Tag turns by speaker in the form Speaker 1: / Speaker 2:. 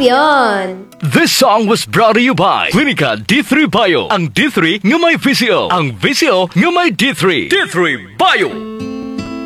Speaker 1: Champion!
Speaker 2: This song was brought to you by Clinica D3 Bio. Ang D3 nga may VCO. Ang VCO nga may D3. D3 Bio!